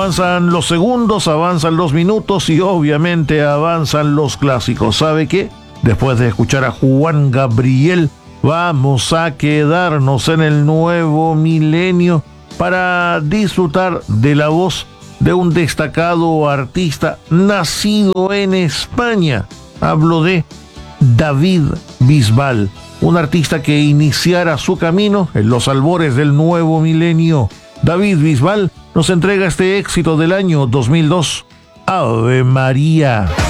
Avanzan los segundos, avanzan los minutos y obviamente avanzan los clásicos. ¿Sabe qué? Después de escuchar a Juan Gabriel, vamos a quedarnos en el nuevo milenio para disfrutar de la voz de un destacado artista nacido en España. Hablo de David Bisbal, un artista que iniciara su camino en los albores del nuevo milenio. David Bisbal nos entrega este éxito del año 2002, Ave María.